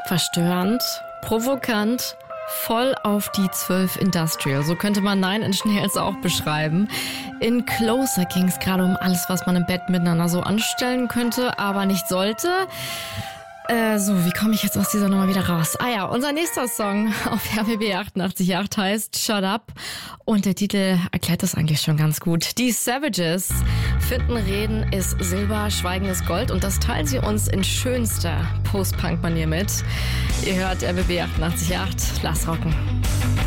Verstörend, provokant, voll auf die 12 Industrial. So könnte man Nine Inch Nails auch beschreiben. In Closer ging es gerade um alles, was man im Bett miteinander so anstellen könnte, aber nicht sollte. Wie komme ich jetzt aus dieser Nummer wieder raus? Unser nächster Song auf RBB 88.8 heißt Shut Up und der Titel erklärt das eigentlich schon ganz gut. Die Savages finden, Reden ist Silber, Schweigen ist Gold und das teilen sie uns in schönster Post-Punk-Manier mit. Ihr hört RBB 88.8, lass rocken.